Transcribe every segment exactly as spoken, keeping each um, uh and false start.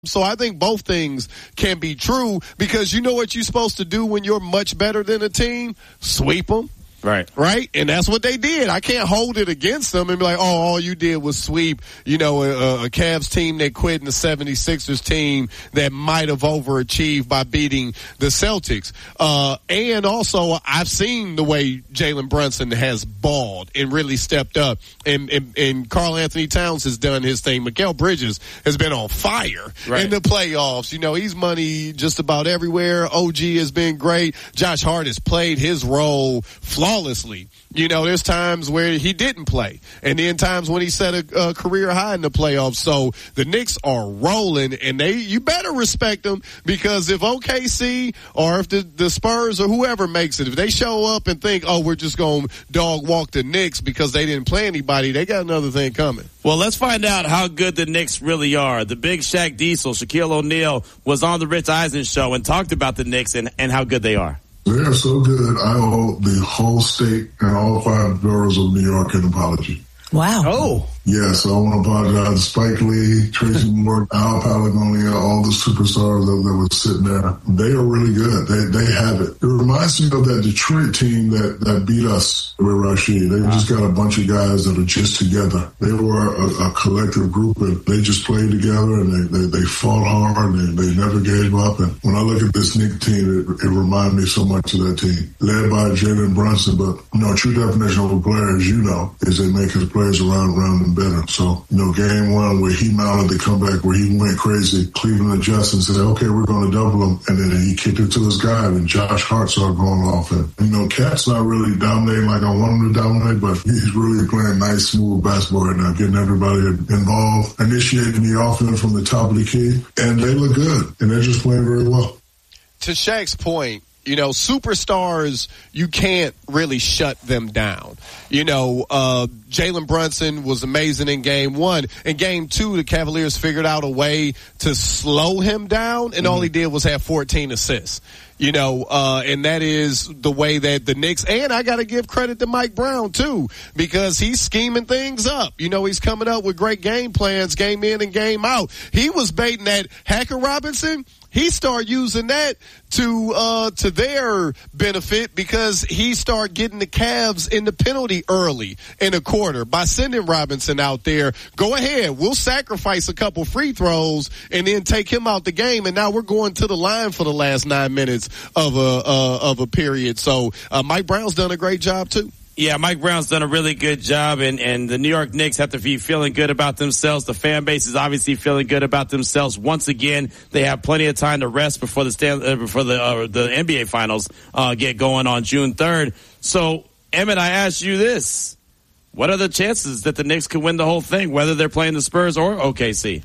So I think both things can be true because you know what you're supposed to do when you're much better than a team? Sweep them. Right. Right? And that's what they did. I can't hold it against them and be like, oh, all you did was sweep, you know, a, a Cavs team that quit and the seventy-sixers team that might have overachieved by beating the Celtics. Uh, and also, I've seen the way Jalen Brunson has balled and really stepped up. And, and, and Karl Anthony Towns has done his thing. Mikal Bridges has been on fire right. in the playoffs. You know, he's money just about everywhere. O G has been great. Josh Hart has played his role flawlessly. Flawlessly. You know, there's times where he didn't play, and then times when he set a, a career high in the playoffs. So the Knicks are rolling, and they you better respect them because if O K C or if the, the Spurs or whoever makes it, if they show up and think, oh, we're just going to dog walk the Knicks because they didn't play anybody, they got another thing coming. Well, let's find out how good the Knicks really are. The big Shaq Diesel, Shaquille O'Neal, was on the Rich Eisen show and talked about the Knicks and, and how good they are. They are so good, I owe the whole state and all five boroughs of New York an apology. Wow. Oh. Yes, I want to apologize to Spike Lee, Tracy Morgan, Al Palagonia, all the superstars that, that were sitting there. They are really good. They they have it. It reminds me of that Detroit team that, that beat us with Rashid. They just got a bunch of guys that are just together. They were a, a collective group, and they just played together, and they, they, they fought hard, and they, they never gave up. And when I look at this Knicks team, it, it reminds me so much of that team, led by Jalen Brunson. But, you know, true definition of a player, as you know, is they make his players around, around them better. So, you know, game one where he mounted the comeback where he went crazy, Cleveland adjusted and said, okay, we're going to double him. And then he kicked it to his guy, and Josh Hart started going off. And, you know, Cat's not really dominating like I want him to dominate, but he's really playing nice, smooth basketball right now, getting everybody involved, initiating the offense from the top of the key. And they look good, and they're just playing very well. To Shaq's point, you know, superstars, you can't really shut them down. You know, uh, Jalen Brunson was amazing in game one. In game two, the Cavaliers figured out a way to slow him down, and mm-hmm. all he did was have fourteen assists. You know, uh, and that is the way that the Knicks, and I got to give credit to Mike Brown, too, because he's scheming things up. You know, he's coming up with great game plans, game in and game out. He was baiting that Hacker Robinson. He started using that to uh to their benefit because he started getting the Cavs in the penalty early in the quarter by sending Robinson out there. Go ahead, we'll sacrifice a couple free throws and then take him out the game. And now we're going to the line for the last nine minutes of a uh, of a period. So uh, Mike Brown's done a great job too. Yeah, Mike Brown's done a really good job, and, and the New York Knicks have to be feeling good about themselves. The fan base is obviously feeling good about themselves. Once again, they have plenty of time to rest before the stand, uh, before the uh, the N B A Finals uh, get going on June third. So, Emmett, I asked you this: what are the chances that the Knicks could win the whole thing, whether they're playing the Spurs or O K C?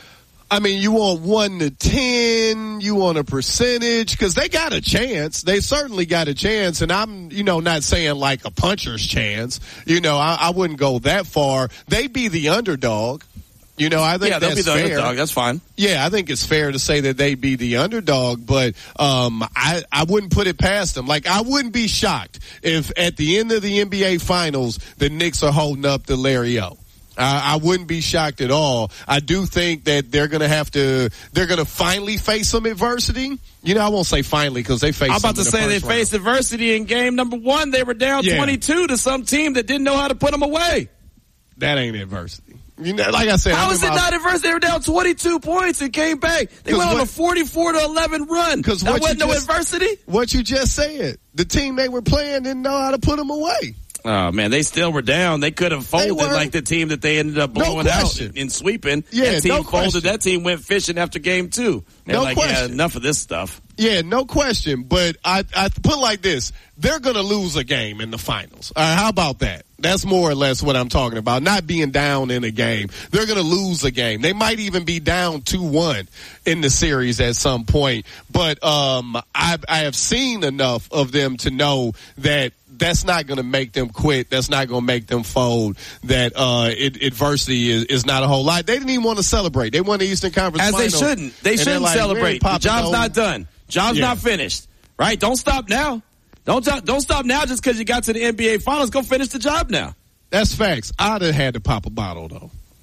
I mean, you want one to ten, you want a percentage, because they got a chance. They certainly got a chance, and I'm, you know, not saying like a puncher's chance. You know, I, I wouldn't go that far. They be the underdog. You know, I think yeah, they'll that's be the fair. underdog. That's fine. Yeah, I think it's fair to say that they be the underdog, but um, I, I wouldn't put it past them. Like, I wouldn't be shocked if at the end of the N B A Finals, the Knicks are holding up to Larry O. I, I wouldn't be shocked at all. I do think that they're going to have to, they're going to finally face some adversity. You know, I won't say finally because they faced I'm about to say they round. faced adversity in game number one. They were down yeah. twenty-two to some team that didn't know how to put them away. That ain't adversity. You know, like I said, how is it not adversity? They were down twenty-two points and came back. They went on what, a forty-four to eleven run. That wasn't no just, adversity. What you just said, the team they were playing didn't know how to put them away. Oh, man, they still were down. They could have folded like the team that they ended up blowing no out and sweeping. Yeah, that team no folded. question. That team went fishing after game two. They're no like, question. Yeah, enough of this stuff. Yeah, no question. But I, I put it like this. They're going to lose a game in the finals. All right, how about that? That's more or less what I'm talking about. Not being down in a game. They're going to lose a game. They might even be down two one in the series at some point. But um, I, I have seen enough of them to know that that's not going to make them quit. That's not going to make them fold. That uh, it, adversity is, is not a whole lot. They didn't even want to celebrate. They won the Eastern Conference As Finals. they shouldn't. They shouldn't like, celebrate. The job's not done. Job's yeah. not finished. Right? Don't stop now. Don't don't stop now just because you got to the N B A Finals. Go finish the job now. That's facts. I'd have had to pop a bottle, though.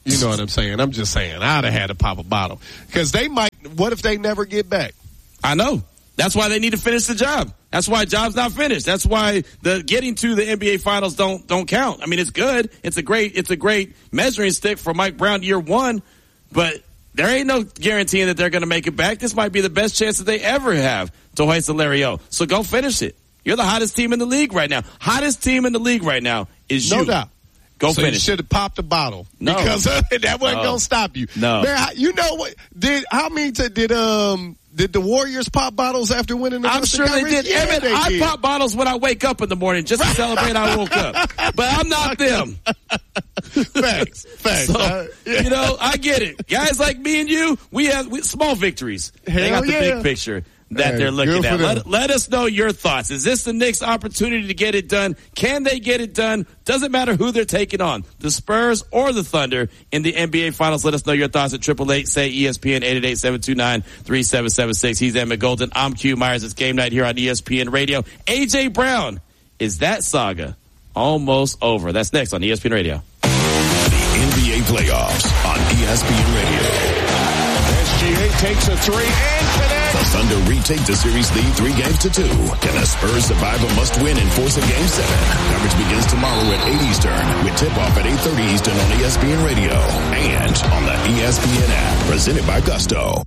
You know what I'm saying? I'm just saying. I'd have had to pop a bottle. Because they might, what if they never get back? I know. That's why they need to finish the job. That's why job's not finished. That's why the getting to the N B A finals don't, don't count. I mean, it's good. It's a great, it's a great measuring stick for Mike Brown year one, but there ain't no guaranteeing that they're going to make it back. This might be the best chance that they ever have to hoist the Larry O. So go finish it. You're the hottest team in the league right now. Hottest team in the league right now is you. No doubt. Go so finish. You should have popped the bottle. No. Because that wasn't no. going to stop you. No. Man, you know what? Did, how many, t- did, um, did the Warriors pop bottles after winning the I'm sure they did. Yeah, Evan, they I did. pop bottles when I wake up in the morning just to celebrate I woke up. But I'm not them. Facts. Facts. So, uh, yeah. You know, I get it. Guys like me and you, we have we, small victories. Hell they got the yeah. big picture that hey, they're looking at. Them. Let, let us know your thoughts. Is this the Knicks' opportunity to get it done? Can they get it done? Doesn't matter who they're taking on, the Spurs or the Thunder in the N B A Finals. Let us know your thoughts at triple eight say E S P N eight eight eight, seven two nine, three seven seven six. He's Emmett Golden. I'm Q Myers. It's game night here on E S P N Radio. A J Brown, is that saga almost over? That's next on E S P N Radio. The N B A playoffs on E S P N Radio. S G A takes a three and connects. The Thunder retake the series lead three games to two. Can the Spurs survive a must-win and force a game seven? Coverage begins tomorrow at eight Eastern with tip-off at eight thirty Eastern on E S P N Radio and on the E S P N app. Presented by Gusto.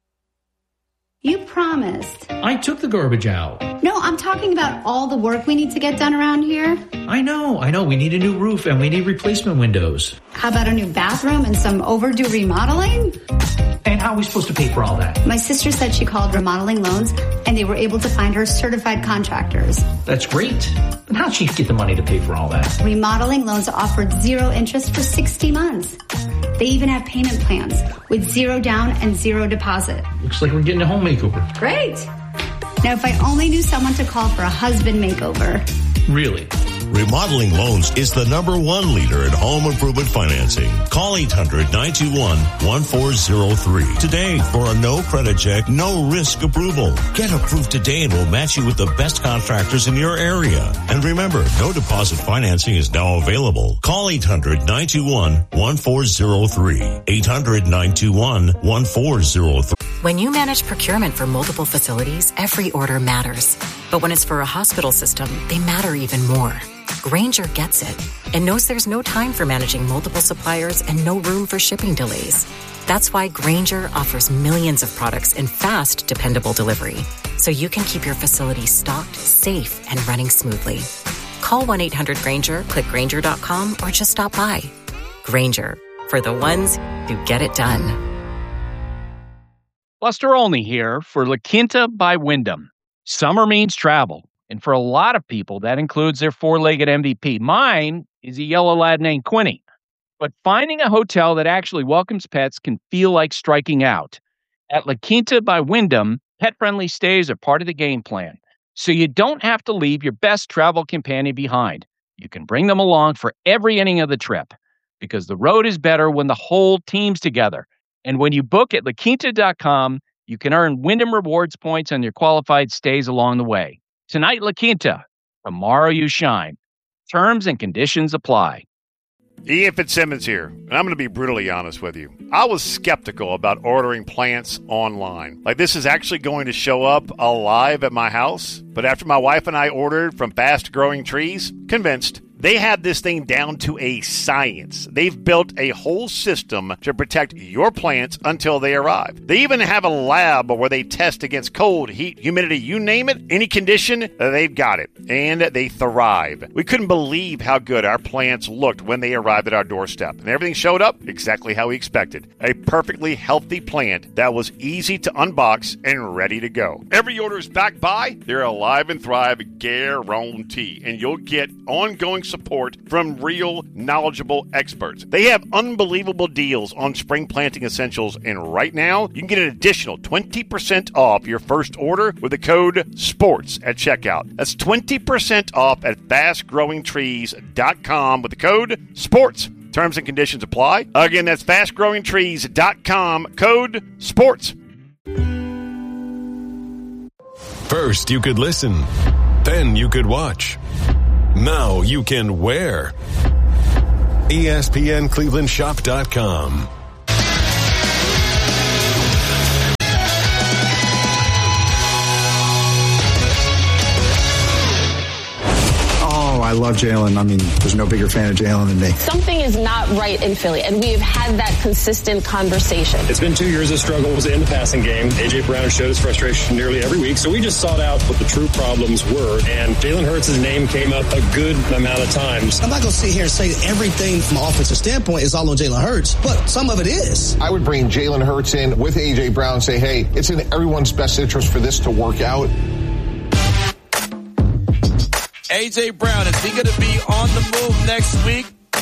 You promised. I took the garbage out. No, I'm talking about all the work we need to get done around here. I know, I know. We need a new roof and we need replacement windows. How about a new bathroom and some overdue remodeling? And how are we supposed to pay for all that? My sister said she called Remodeling Loans and they were able to find her certified contractors. That's great. But how'd she get the money to pay for all that? Remodeling Loans offered zero interest for sixty months. They even have payment plans with zero down and zero deposit. Looks like we're getting a home makeover. Great. Now, if I only knew someone to call for a husband makeover. Really? Remodeling Loans is the number one leader in home improvement financing. Call eight hundred, nine two one, one four zero three today for a no credit check, no risk approval. Get approved today and we'll match you with the best contractors in your area. And remember, no deposit financing is now available. Call eight hundred, nine two one, one four zero three. eight hundred, nine two one, one four zero three. When you manage procurement for multiple facilities, every order matters. But when it's for a hospital system, they matter even more. Grainger gets it and knows there's no time for managing multiple suppliers and no room for shipping delays. That's why Grainger offers millions of products in fast, dependable delivery, so you can keep your facility stocked, safe, and running smoothly. Call one eight hundred Grainger, click Grainger dot com, or just stop by. Grainger, for the ones who get it done. Buster Olney here for La Quinta by Wyndham. Summer means travel. And for a lot of people, that includes their four-legged M V P. Mine is a yellow lad named Quinny. But finding a hotel that actually welcomes pets can feel like striking out. At La Quinta by Wyndham, pet-friendly stays are part of the game plan. So you don't have to leave your best travel companion behind. You can bring them along for every inning of the trip. Because the road is better when the whole team's together. And when you book at La Quinta dot com, you can earn Wyndham Rewards points on your qualified stays along the way. Tonight, La Quinta. Tomorrow, you shine. Terms and conditions apply. Ian Fitzsimmons here, and I'm going to be brutally honest with you. I was skeptical about ordering plants online. Like, this is actually going to show up alive at my house. But after my wife and I ordered from Fast Growing Trees, convinced. They have this thing down to a science. They've built a whole system to protect your plants until they arrive. They even have a lab where they test against cold, heat, humidity, you name it, any condition, they've got it. And they thrive. We couldn't believe how good our plants looked when they arrived at our doorstep. And everything showed up exactly how we expected. A perfectly healthy plant that was easy to unbox and ready to go. Every order is backed by their Alive and Thrive guarantee. And you'll get ongoing support from real, knowledgeable experts. They have unbelievable deals on spring planting essentials, and right now, you can get an additional twenty percent off your first order with the code SPORTS at checkout. That's twenty percent off at fast growing trees dot com with the code SPORTS. Terms and conditions apply. Again, that's fast growing trees dot com, code SPORTS. First, you could listen. Then you could watch. Now you can wear. E S P N Cleveland Shop dot com. Oh, I love Jalen. I mean, there's no bigger fan of Jalen than me. Something is not right in Philly, and we have had that consistent conversation. It's been two years of struggles in the passing game. A J. Brown showed his frustration nearly every week, so we just sought out what the true problems were, and Jalen Hurts' name came up a good amount of times. I'm not going to sit here and say everything from an offensive standpoint is all on Jalen Hurts, but some of it is. I would bring Jalen Hurts in with A J. Brown and say, hey, it's in everyone's best interest for this to work out. A J. Brown, is he going to be on the move next week?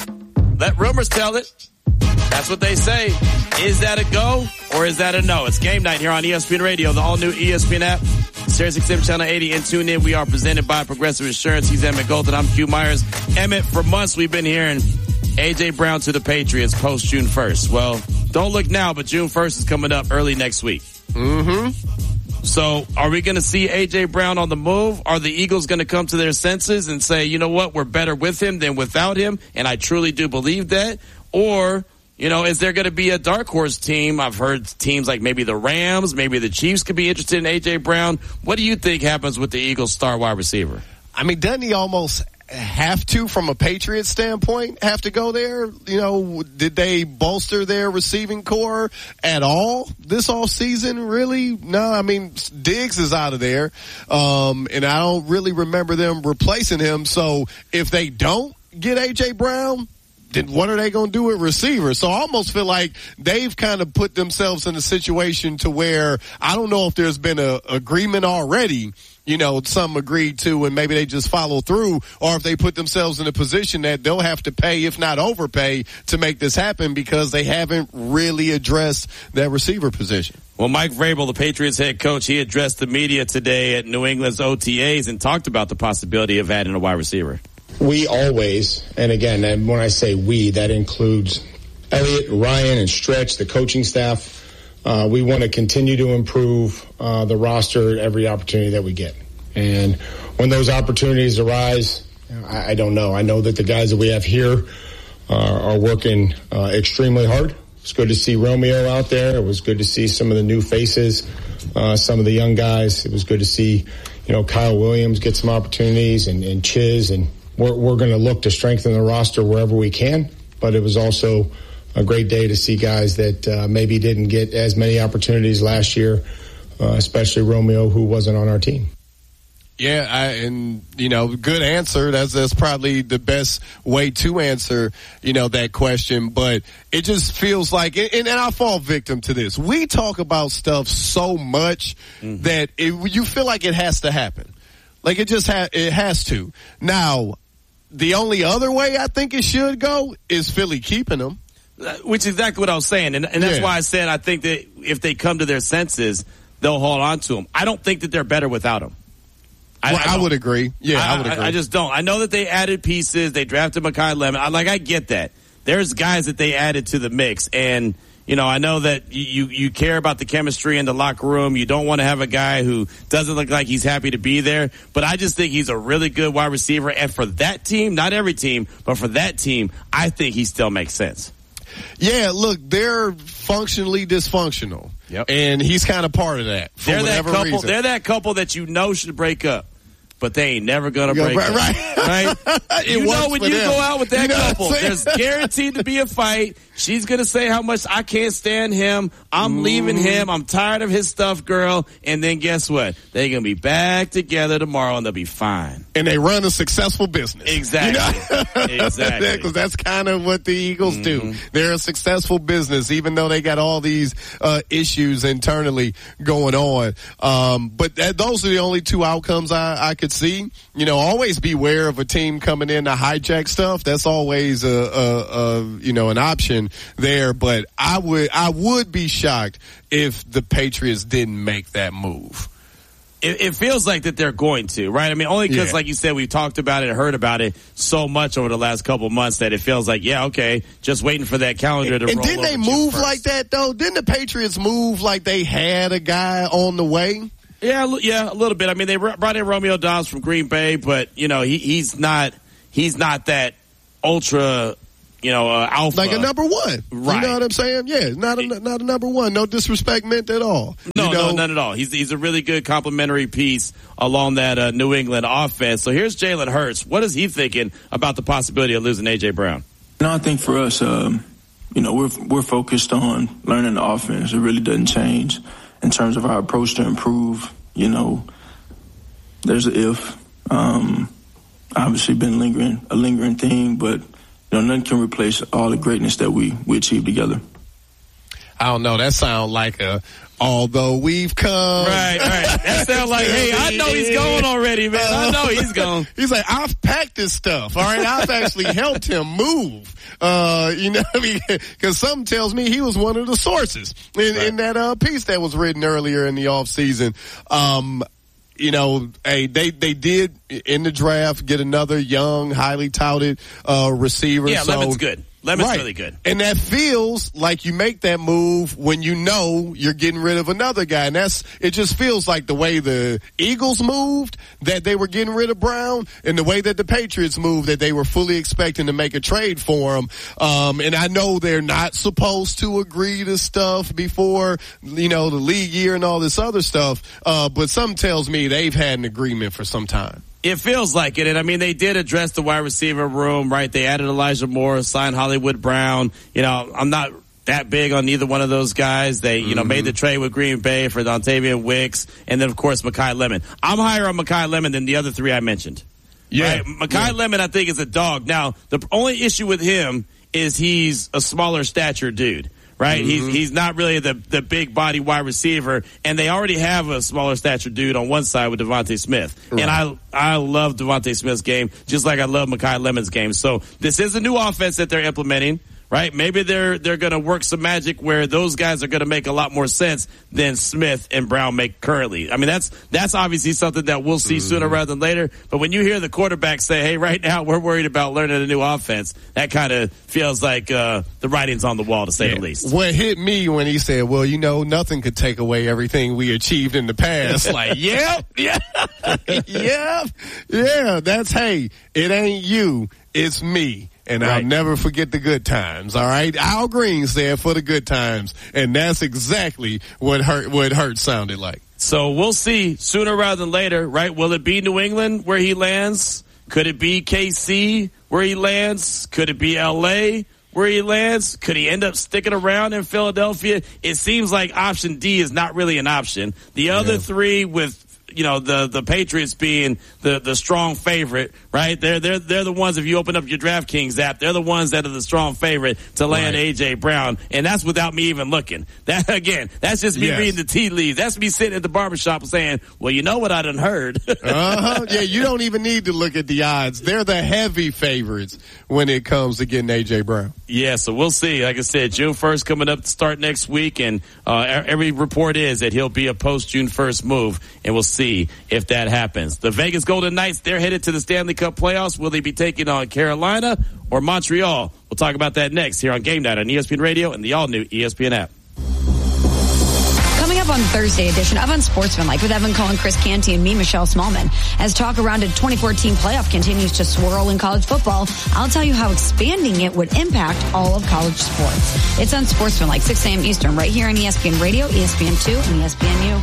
Let rumors tell it. That's what they say. Is that a go or is that a no? It's game night here on E S P N Radio, the all-new E S P N app, Sirius X M Channel eighty, and tune in. We are presented by Progressive Insurance. He's Emmett Golden. I'm Q Myers. Emmett, for months we've been hearing A J. Brown to the Patriots post June first. Well, don't look now, but June first is coming up early next week. Mm-hmm. So are we going to see A J. Brown on the move? Are the Eagles going to come to their senses and say, you know what, we're better with him than without him? And I truly do believe that. Or, you know, is there going to be a dark horse team? I've heard teams like maybe the Rams, maybe the Chiefs could be interested in A J. Brown. What do you think happens with the Eagles' star wide receiver? I mean, doesn't he almost have to, from a Patriots standpoint, have to go there? You know, did they bolster their receiving core at all this offseason? Really? No, I mean, Diggs is out of there. Um, and I don't really remember them replacing him. So if they don't get A J. Brown, then what are they going to do with receivers? So I almost feel like they've kind of put themselves in a situation to where I don't know if there's been a agreement already, you know, some agreed to, and maybe they just follow through, or if they put themselves in a position that they'll have to pay, if not overpay, to make this happen because they haven't really addressed that receiver position. Well, Mike Vrabel, the Patriots head coach, he addressed the media today at New England's O T As and talked about the possibility of adding a wide receiver. We always, and again, and when I say we, that includes Elliott, Ryan, and Stretch, the coaching staff. Uh, we want to continue to improve uh, the roster at every opportunity that we get. And when those opportunities arise, I, I don't know. I know that the guys that we have here uh, are working uh, extremely hard. It's good to see Romeo out there. It was good to see some of the new faces, uh, some of the young guys. It was good to see, you know, Kyle Williams get some opportunities, and, and Chiz, and we're, we're going to look to strengthen the roster wherever we can. But it was also a great day to see guys that uh, maybe didn't get as many opportunities last year, uh, especially Romeo, who wasn't on our team. Yeah, I, and, you know, good answer. That's, that's probably the best way to answer, you know, that question. But it just feels like, and, and I fall victim to this. We talk about stuff so much mm-hmm. that it, you feel like it has to happen. Like it just ha- it has to. Now, the only other way I think it should go is Philly keeping them. Which is exactly what I was saying. And, and that's yeah. why I said I think that if they come to their senses, they'll hold on to him. I don't think that they're better without him. I, well, I, I would agree. Yeah, I, I would agree. I, I just don't. I know that they added pieces. They drafted Mekhi Lemon. I, like, I get that. There's guys that they added to the mix. And, you know, I know that you, you care about the chemistry in the locker room. You don't want to have a guy who doesn't look like he's happy to be there. But I just think he's a really good wide receiver. And for that team, not every team, but for that team, I think he still makes sense. Yeah, look, they're functionally dysfunctional. Yep. And he's kind of part of that. For they're that couple, reason. They're that couple that you know should break up, but they ain't never going to break right, up. Right. Right? You know when you them. go out with that you know couple, there's guaranteed to be a fight. She's going to say how much I can't stand him. I'm mm. leaving him. I'm tired of his stuff, girl. And then guess what? They're going to be back together tomorrow and they'll be fine. And they run a successful business. Exactly. You know? Exactly. Because that's kind of what the Eagles mm-hmm. do. They're a successful business, even though they got all these uh, issues internally going on. Um, but that, those are the only two outcomes I, I could see. You know, always beware of a team coming in to hijack stuff. That's always a, a, a you know, an option there. But I would, I would be shocked if the Patriots didn't make that move. It, it feels like that they're going to, right? I mean, only because, yeah. like you said, we've talked about it and heard about it so much over the last couple of months that it feels like, yeah, okay, just waiting for that calendar to and, roll and didn't over they move like that, though? Didn't the Patriots move like they had a guy on the way? Yeah, yeah, a little bit. I mean, they brought in Romeo Doubs from Green Bay, but, you know, he, he's not he's not that ultra you know, uh, alpha. Like a number one. Right. You know what I'm saying? Yeah, not a, not a number one. No disrespect meant at all. No, you know? no, none at all. He's he's a really good complementary piece along that uh, New England offense. So here's Jalen Hurts. What is he thinking about the possibility of losing A J. Brown? No, I think for us, um, you know, we're we're focused on learning the offense. It really doesn't change in terms of our approach to improve. You know, there's an if. Um, obviously, been lingering a lingering thing, but you know, nothing can replace all the greatness that we we achieved together. I don't know. That sounds like a although we've come. Right, right. That sounds like, hey, I know he's going already, man. I know he's going. He's like, I've packed this stuff. All right, I've actually helped him move. Uh, you know, because something tells me he was one of the sources in, right. in that uh, piece that was written earlier in the off season. Um, You know, hey, they, they did in the draft get another young, highly touted uh, receiver. Yeah, so, Lemon's good. Lemon's right. really good. And that feels like you make that move when you know you're getting rid of another guy. And that's, it just feels like the way the Eagles moved, that they were getting rid of Brown, and the way that the Patriots moved, that they were fully expecting to make a trade for him. Um, and I know they're not supposed to agree to stuff before, you know, the league year and all this other stuff. Uh, but something tells me they've had an agreement for some time. It feels like it. And I mean, they did address the wide receiver room, right? They added Elijah Moore, signed Hollywood Brown. You know, I'm not that big on either one of those guys. They, you know, mm-hmm. made the trade with Green Bay for Dontavian Wicks. And then, of course, Mekhi Lemon. I'm higher on Mekhi Lemon than the other three I mentioned. Yeah. Right? Mekhi yeah. Lemon, I think, is a dog. Now, the only issue with him is he's a smaller stature dude. Right? Mm-hmm. He's, he's not really the, the big body wide receiver, and they already have a smaller stature dude on one side with Devontae Smith. Right. And I, I love Devontae Smith's game, just like I love Mekhi Lemon's game. So this is a new offense that they're implementing. Right? Maybe they're, they're gonna work some magic where those guys are gonna make a lot more sense than Smith and Brown make currently. I mean, that's, that's obviously something that we'll see mm-hmm. sooner rather than later. But when you hear the quarterback say, hey, right now we're worried about learning a new offense, that kind of feels like, uh, the writing's on the wall, to say yeah. the least. What hit me when he said, well, you know, nothing could take away everything we achieved in the past. Like, yep, yeah, yep, yeah, that's, hey, it ain't you, it's me. And right. I'll never forget the good times, all right? Al Green said for the good times, and that's exactly what Hurt, what Hurt sounded like. So we'll see sooner rather than later, right? Will it be New England where he lands? Could it be K C where he lands? Could it be L A where he lands? Could he end up sticking around in Philadelphia? It seems like option D is not really an option. The other yeah. three with, you know, the, the Patriots being the, the strong favorite, right? They're, they're, they're the ones, if you open up your DraftKings app, they're the ones that are the strong favorite to land right. A J. Brown. And that's without me even looking. That, again, that's just me yes. reading the tea leaves. That's me sitting at the barbershop saying, well, you know what I done heard. uh-huh. Yeah, you don't even need to look at the odds. They're the heavy favorites when it comes to getting A J. Brown. Yeah, so we'll see. Like I said, June first coming up to start next week. And, uh, every report is that he'll be a post June first move. And we'll see if that happens. The Vegas Golden Knights, they're headed to the Stanley Cup playoffs. Will they be taking on Carolina or Montreal? We'll talk about that next here on Game Night on E S P N Radio and the all-new E S P N app. Coming up on Thursday edition of Unsportsmanlike with Evan Cohen, Chris Canty, and me, Michelle Smallman. As talk around a twenty fourteen playoff continues to swirl in college football, I'll tell you how expanding it would impact all of college sports. It's Unsportsmanlike, six a.m. Eastern, right here on E S P N Radio, E S P N two, and E S P N U.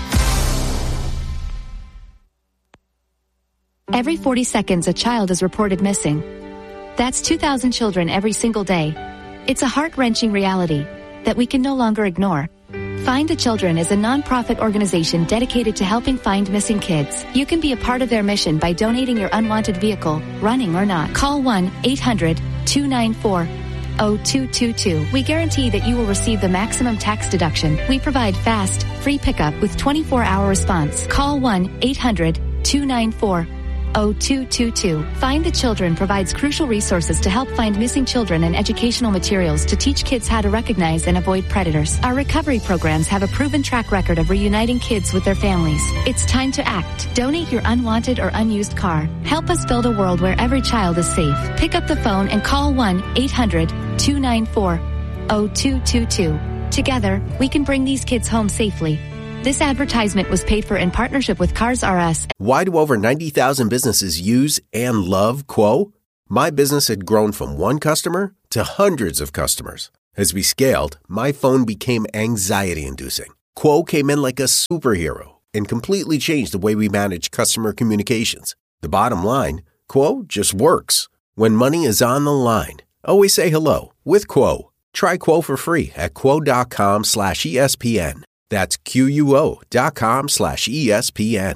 Every forty seconds, a child is reported missing. That's two thousand children every single day. It's a heart-wrenching reality that we can no longer ignore. Find the Children is a non-profit organization dedicated to helping find missing kids. You can be a part of their mission by donating your unwanted vehicle, running or not. Call one eight hundred two nine four oh two two two. We guarantee that you will receive the maximum tax deduction. We provide fast, free pickup with twenty-four hour response. Call one eight hundred two nine four oh two two two. Find the Children provides crucial resources to help find missing children and educational materials to teach kids how to recognize and avoid predators. Our recovery programs have a proven track record of reuniting kids with their families. It's time to act. Donate your unwanted or unused car. Help us build a world where every child is safe. Pick up the phone and call one eight hundred two nine four oh two two two. Together, we can bring these kids home safely. This advertisement was paid for in partnership with Cars R Us. Why do over ninety thousand businesses use and love Quo? My business had grown from one customer to hundreds of customers. As we scaled, my phone became anxiety-inducing. Quo came in like a superhero and completely changed the way we manage customer communications. The bottom line, Quo just works. When money is on the line, always say hello with Quo. Try Quo for free at quo.com slash ESPN. That's Q-U-O dot com slash ESPN.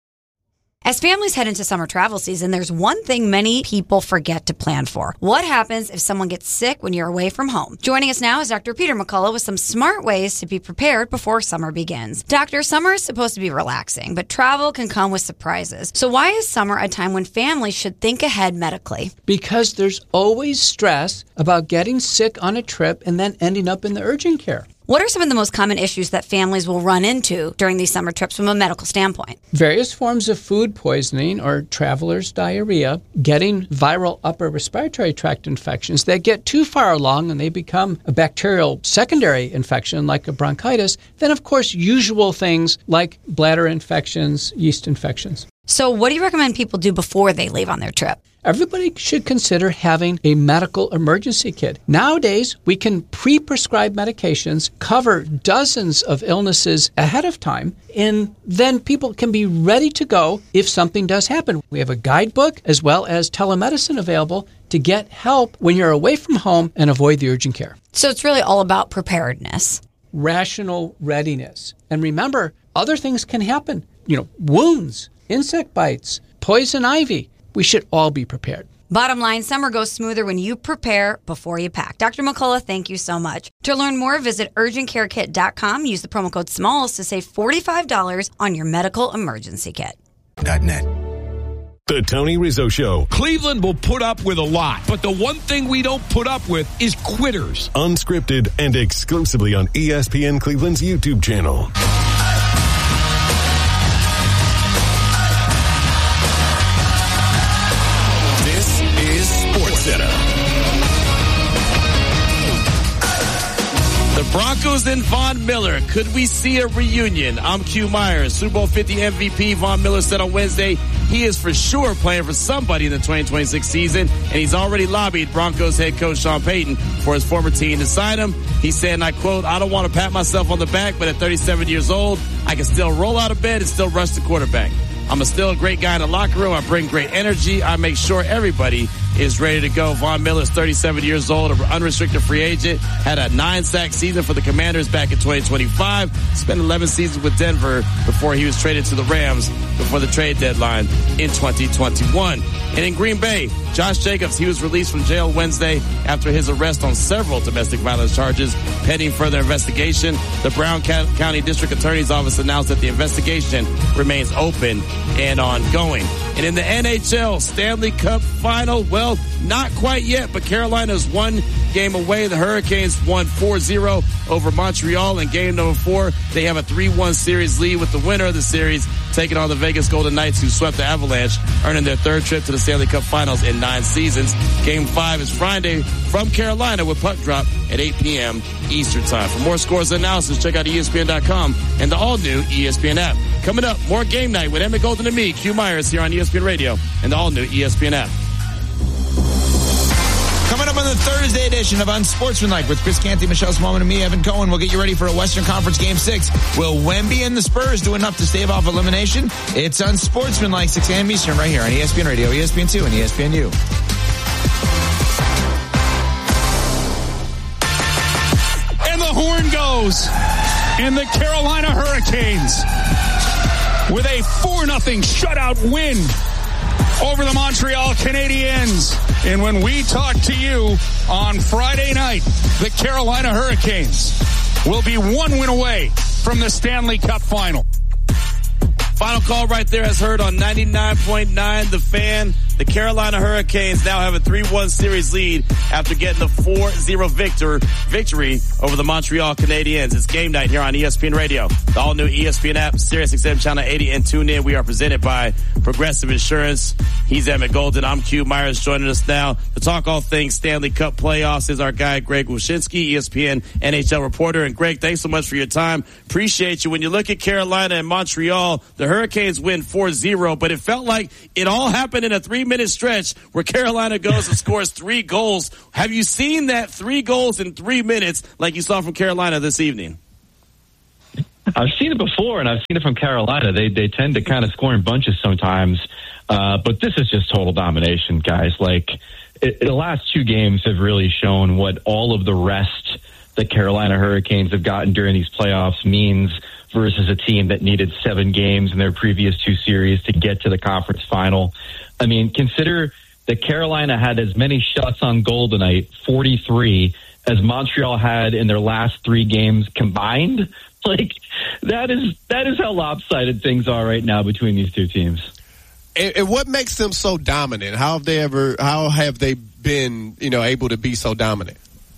As families head into summer travel season, there's one thing many people forget to plan for. What happens if someone gets sick when you're away from home? Joining us now is Doctor Peter McCullough with some smart ways to be prepared before summer begins. Doctor, summer is supposed to be relaxing, but travel can come with surprises. So why is summer a time when families should think ahead medically? Because there's always stress about getting sick on a trip and then ending up in the urgent care. What are some of the most common issues that families will run into during these summer trips from a medical standpoint? Various forms of food poisoning or traveler's diarrhea, getting viral upper respiratory tract infections that get too far along and they become a bacterial secondary infection like a bronchitis. Then, of course, usual things like bladder infections, yeast infections. So what do you recommend people do before they leave on their trip? Everybody should consider having a medical emergency kit. Nowadays, we can pre-prescribe medications, cover dozens of illnesses ahead of time, and then people can be ready to go if something does happen. We have a guidebook as well as telemedicine available to get help when you're away from home and avoid the urgent care. So it's really all about preparedness. Rational readiness. And remember, other things can happen. You know, wounds, insect bites, poison ivy. We should all be prepared. Bottom line, summer goes smoother when you prepare before you pack. Doctor McCullough, thank you so much. To learn more, visit urgent care kit dot com. Use the promo code SMALLS to save forty-five dollars on your medical emergency kit. .net. The Tony Rizzo Show. Cleveland will put up with a lot, but the one thing we don't put up with is quitters. Unscripted and exclusively on E S P N Cleveland's YouTube channel. The Broncos and Von Miller. Could we see a reunion? I'm Q Myers. Super Bowl fifty M V P Von Miller said on Wednesday he is for sure playing for somebody in the twenty twenty-six season, and he's already lobbied Broncos head coach Sean Payton for his former team to sign him. He said, and I quote, "I don't want to pat myself on the back, but at thirty-seven years old, I can still roll out of bed and still rush the quarterback. I'm a still a great guy in the locker room. I bring great energy. I make sure everybody is ready to go." Von Miller is thirty-seven years old, an unrestricted free agent, had a nine-sack season for the Commanders back in twenty twenty-five, spent eleven seasons with Denver before he was traded to the Rams before the trade deadline in twenty twenty-one. And in Green Bay, Josh Jacobs, he was released from jail Wednesday after his arrest on several domestic violence charges pending further investigation. The Brown County District Attorney's Office announced that the investigation remains open and ongoing. And in the N H L Stanley Cup Final, well, not quite yet, but Carolina's one game away. The Hurricanes won four zero over Montreal in game number four. They have a three one series lead with the winner of the series taking on the Vegas Golden Knights, who swept the Avalanche, earning their third trip to the Stanley Cup Finals in nine seasons. Game five is Friday from Carolina with puck drop at eight p.m. Eastern Time. For more scores and analysis, check out E S P N dot com and the all-new E S P N app. Coming up, more Game Night with Emmett Golden and me, Q Myers, here on E S P N Radio and the all-new E S P N app. Coming up on the Thursday edition of Unsportsmanlike with Chris Canty, Michelle Smallman, and me, Evan Cohen. We'll get you ready for a Western Conference Game six. Will Wemby and the Spurs do enough to stave off elimination? It's Unsportsmanlike, six a.m. Eastern, right here on E S P N Radio, E S P N two, and E S P N U. And the horn goes. And the Carolina Hurricanes, with a four nothing shutout win over the Montreal Canadiens. And when we talk to you on Friday night, the Carolina Hurricanes will be one win away from the Stanley Cup Final. Final call right there as heard on ninety-nine point nine The Fan. The Carolina Hurricanes now have a three one series lead after getting the four zero victor, victory over the Montreal Canadiens. It's Game Night here on E S P N Radio, the all-new E S P N app, Sirius X M Channel eighty, and tune in. We are presented by Progressive Insurance. He's Emmett Golden. I'm Q Myers joining us now to talk all things Stanley Cup playoffs is our guy, Greg Wyshynski, E S P N N H L reporter. And Greg, thanks so much for your time. Appreciate you. When you look at Carolina and Montreal, the Hurricanes win four zero, but it felt like it all happened in a three three-minute stretch where Carolina goes and scores three goals. Have you seen that three goals in three minutes like you saw from Carolina this evening? I've seen it before, and I've seen it from Carolina. They they tend to kind of score in bunches sometimes, uh, but this is just total domination, guys. Like, it, the last two games have really shown what all of the rest that Carolina Hurricanes have gotten during these playoffs means versus a team that needed seven games in their previous two series to get to the conference final. I mean, consider that Carolina had as many shots on goal tonight, forty-three, as Montreal had in their last three games combined. Like, that is that is how lopsided things are right now between these two teams. And, and what makes them so dominant? How have they ever? How have they been, you know, able to be so dominant?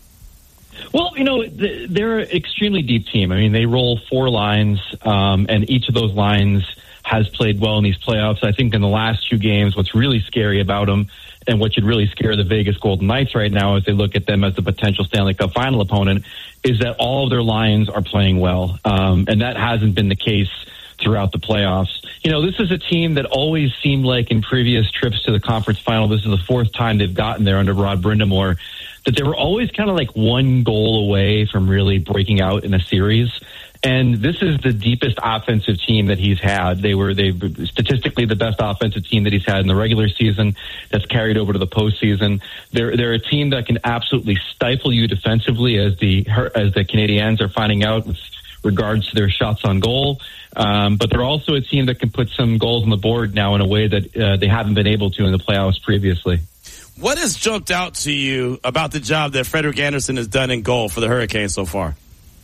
Well, you know, they're an extremely deep team. I mean, they roll four lines, um, and each of those lines has played well in these playoffs. I think in the last two games, what's really scary about them and what should really scare the Vegas Golden Knights right now as they look at them as the potential Stanley Cup final opponent is that all of their lines are playing well. Um, and that hasn't been the case throughout the playoffs. You know, this is a team that always seemed like in previous trips to the conference final, this is the fourth time they've gotten there under Rod Brind'Amour, that they were always kind of like one goal away from really breaking out in a series. And this is the deepest offensive team that he's had. They were they statistically the best offensive team that he's had in the regular season that's carried over to the postseason. They're they're a team that can absolutely stifle you defensively, as the as the Canadiens are finding out with regards to their shots on goal. Um, but they're also a team that can put some goals on the board now in a way that uh, they haven't been able to in the playoffs previously. What has jumped out to you about the job that Frederik Andersen has done in goal for the Hurricanes so far?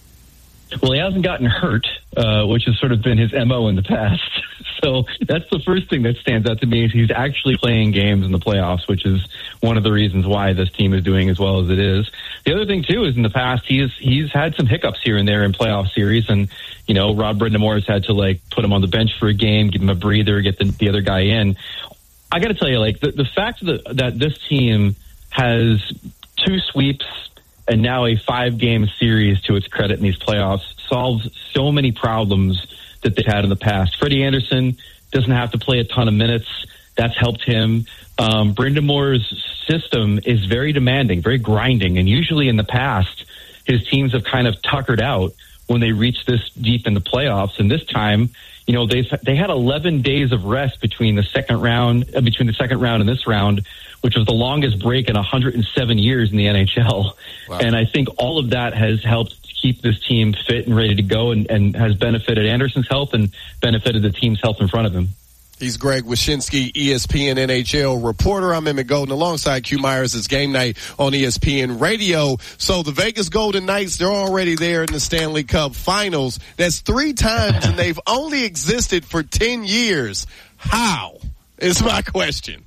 Well, he hasn't gotten hurt, uh, which has sort of been his M O in the past. So that's the first thing that stands out to me is he's actually playing games in the playoffs, which is one of the reasons why this team is doing as well as it is. The other thing, too, is in the past, he's he's had some hiccups here and there in playoff series. And, you know, Rod Brind'Amour has had to, like, put him on the bench for a game, give him a breather, get the, the other guy in. I got to tell you, like, the, the fact that, that this team has two sweeps and now a five-game series to its credit in these playoffs solves so many problems that they've had in the past. Freddie Andersen doesn't have to play a ton of minutes. That's helped him. Um, Brind'Amour's system is very demanding, very grinding, and usually in the past, his teams have kind of tuckered out when they reach this deep in the playoffs. And this time, you know, they they had eleven days of rest between the second round, uh, between the second round and this round, which was the longest break in one hundred seven years in the N H L. Wow. And I think all of that has helped keep this team fit and ready to go, and, and has benefited Andersen's health and benefited the team's health in front of him. He's Greg Wyshynski, E S P N N H L reporter. I'm Emmett Golden alongside Q Myers. It's game night on E S P N Radio. So the Vegas Golden Knights, they're already there in the Stanley Cup Finals. That's three times, and they've only existed for ten years. How is my question.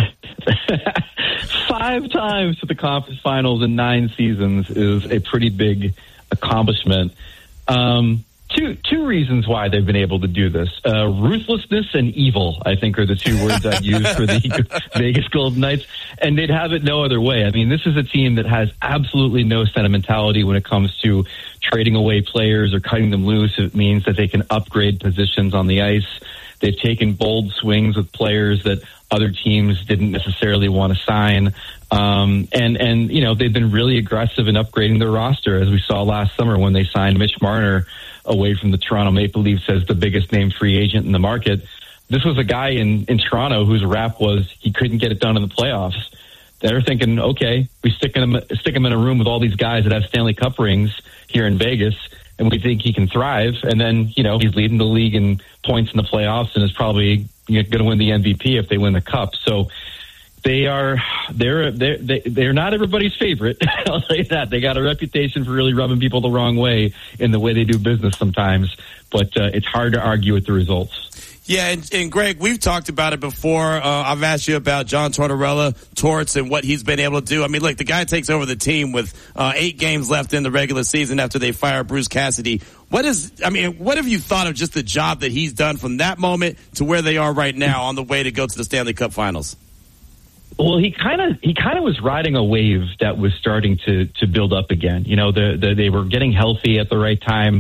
Five times to the conference finals in nine seasons is a pretty big accomplishment. Um, two two reasons why they've been able to do this. Uh, ruthlessness and evil, I think, are the two words I'd use for the Vegas Golden Knights, and they'd have it no other way. I mean, this is a team that has absolutely no sentimentality when it comes to trading away players or cutting them loose. It means that they can upgrade positions on the ice. They've taken bold swings with players that other teams didn't necessarily want to sign. Um, and, and, you know, they've been really aggressive in upgrading their roster, as we saw last summer when they signed Mitch Marner away from the Toronto Maple Leafs as the biggest name free agent in the market. This was a guy in, in Toronto whose rap was he couldn't get it done in the playoffs. They're thinking, okay, we stick him, stick him in a room with all these guys that have Stanley Cup rings here in Vegas, and we think he can thrive. And then, you know, he's leading the league in points in the playoffs and is probably going to win the M V P if they win the Cup. So they are they're they're they're not everybody's favorite. I'll say that. They got a reputation for really rubbing people the wrong way in the way they do business sometimes. But uh, it's hard to argue with the results. Yeah, and, and Greg, we've talked about it before. Uh, I've asked you about John Tortorella, Torts, and what he's been able to do. I mean, look, the guy takes over the team with uh, eight games left in the regular season after they fire Bruce Cassidy. What is, I mean, what have you thought of just the job that he's done from that moment to where they are right now on the way to go to the Stanley Cup Finals? Well, he kind of he kind of was riding a wave that was starting to to build up again. You know, the, the, they were getting healthy at the right time.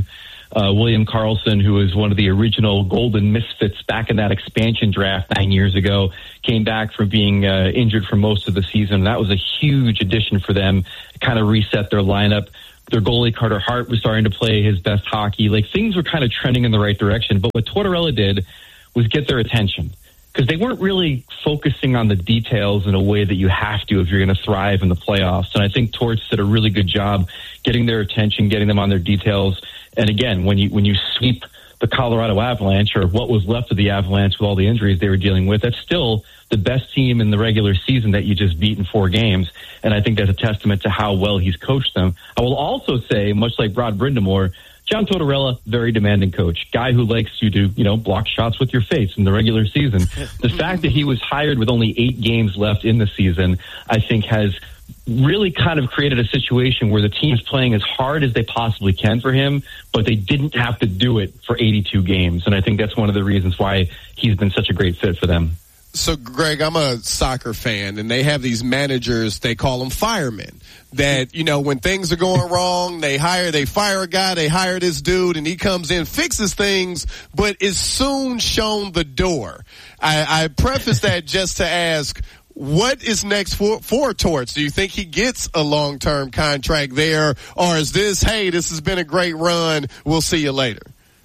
Uh, William Karlsson, who was one of the original Golden Misfits back in that expansion draft nine years ago, came back from being uh, injured for most of the season. That was a huge addition for them, kind of reset their lineup. Their goalie, Carter Hart, was starting to play his best hockey. Like, things were kind of trending in the right direction. But what Tortorella did was get their attention, because they weren't really focusing on the details in a way that you have to if you're going to thrive in the playoffs. And I think Torts did a really good job getting their attention, getting them on their details. And again, when you when you sweep the Colorado Avalanche, or what was left of the Avalanche with all the injuries they were dealing with, that's still the best team in the regular season that you just beat in four games. And I think that's a testament to how well he's coached them. I will also say, much like Rod Brind'Amour, John Tortorella, very demanding coach, guy who likes you to, you know, block shots with your face in the regular season. The fact that he was hired with only eight games left in the season, I think has really kind of created a situation where the team's playing as hard as they possibly can for him, but they didn't have to do it for eighty-two games. And I think that's one of the reasons why he's been such a great fit for them. So, Greg, I'm a soccer fan, and they have these managers, they call them firemen, that, you know, when things are going wrong, they hire, they fire a guy, they hire this dude, and he comes in, fixes things, but is soon shown the door. I, I preface that just to ask, what is next for, for Torts? Do you think he gets a long-term contract there, or is this, hey, this has been a great run, we'll see you later?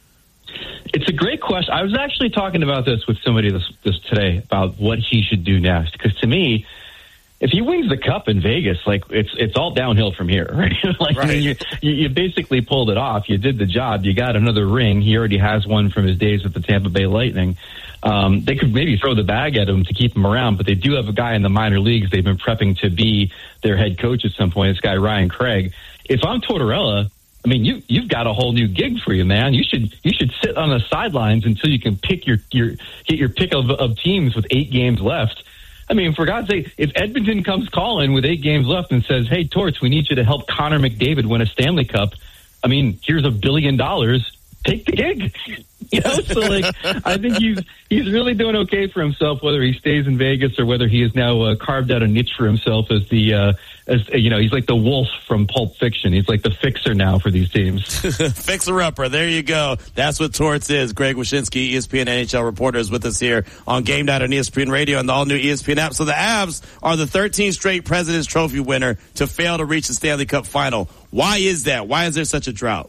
It's a great question. I was actually talking about this with somebody this, this today about what he should do next. Because to me, if he wins the cup in Vegas, like it's it's all downhill from here, right? like right. I mean, you, you you basically pulled it off. You did the job. You got another ring. He already has one from his days with the Tampa Bay Lightning. Um, they could maybe throw the bag at him to keep him around, but they do have a guy in the minor leagues they've been prepping to be their head coach at some point. This guy Ryan Craig. If I'm Tortorella, I mean, you you've got a whole new gig for you, man. You should you should sit on the sidelines until you can pick your your get your pick of, of teams with eight games left. I mean, for God's sake, if Edmonton comes calling with eight games left and says, "Hey, Torts, we need you to help Connor McDavid win a Stanley Cup," I mean, here's a billion dollars. Take the gig. You know, so like, I think he's he's really doing okay for himself, whether he stays in Vegas or whether he has now uh, carved out a niche for himself as the, uh, as you know, he's like the wolf from Pulp Fiction. He's like the fixer now for these teams. Fixer-upper. There you go. That's what Torts is. Greg Wyshynski, E S P N N H L reporter, is with us here on Game Night on E S P N Radio and the all-new E S P N app. So the Avs are the thirteenth straight President's Trophy winner to fail to reach the Stanley Cup final. Why is that? Why is there such a drought?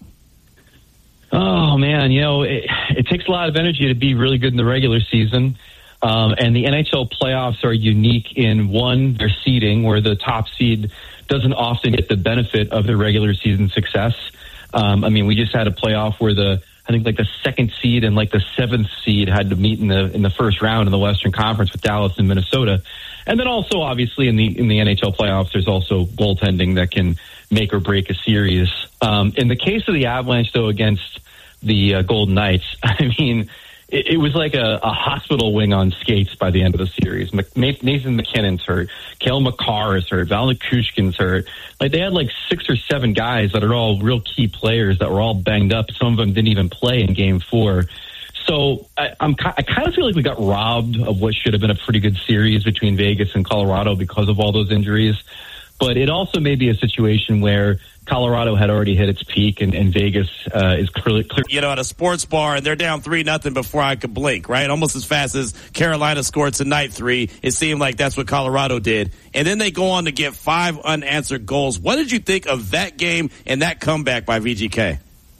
Oh, man, you know, it, it takes a lot of energy to be really good in the regular season. Um, and the N H L playoffs are unique in, one, their seeding, where the top seed doesn't often get the benefit of the regular season success. Um, I mean, we just had a playoff where the, I think like the second seed and like the seventh seed had to meet in the in the first round in the Western Conference with Dallas and Minnesota. And then also, obviously, in the in the N H L playoffs, there's also goaltending that can make or break a series. Um, in the case of the Avalanche, though, against the uh, Golden Knights, I mean, it, it was like a, a hospital wing on skates by the end of the series. Mc, Nathan McKinnon's hurt. Cale Makar is hurt. Val Nichushkin's hurt. Like, they had like six or seven guys that are all real key players that were all banged up. Some of them didn't even play in Game Four. So I, I'm I kind of feel like we got robbed of what should have been a pretty good series between Vegas and Colorado because of all those injuries. But it also may be a situation where Colorado had already hit its peak, and, and Vegas uh, is clearly clear. You know, at a sports bar, and they're down three nothing before I could blink, right? Almost as fast as Carolina scored tonight three. It seemed like that's what Colorado did. And then they go on to get five unanswered goals. What did you think of that game and that comeback by V G K?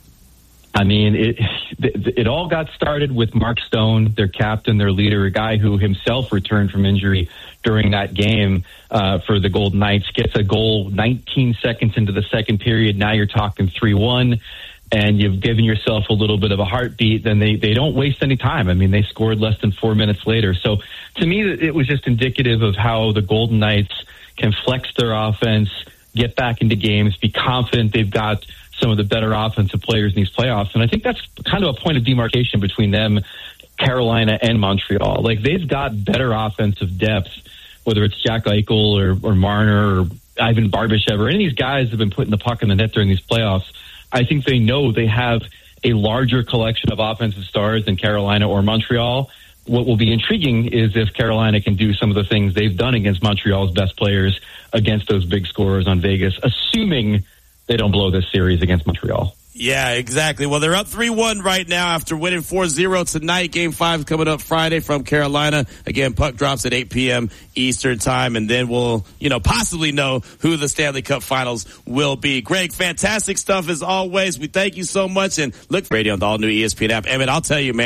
I mean, it it all got started with Mark Stone, their captain, their leader, a guy who himself returned from injury during that game uh, for the Golden Knights, gets a goal nineteen seconds into the second period. Now you're talking three one, and you've given yourself a little bit of a heartbeat. Then they, they don't waste any time. I mean, they scored less than four minutes later. So to me, it was just indicative of how the Golden Knights can flex their offense, get back into games, be confident they've got some of the better offensive players in these playoffs. And I think that's kind of a point of demarcation between them, Carolina, and Montreal. Like, they've got better offensive depth, whether it's Jack Eichel or, or Marner or Ivan Barbashev or any of these guys have been putting the puck in the net during these playoffs. I think they know they have a larger collection of offensive stars than Carolina or Montreal. What will be intriguing is if Carolina can do some of the things they've done against Montreal's best players against those big scorers on Vegas, assuming they don't blow this series against Montreal. Yeah, exactly. Well, they're up three one right now after winning four zero tonight. Game five coming up Friday from Carolina. Again, puck drops at eight p.m. Eastern time, and then we'll, you know, possibly know who the Stanley Cup Finals will be. Greg, fantastic stuff as always. We thank you so much, and look for radio on the all-new E S P N app. Emmett, I'll tell you, man.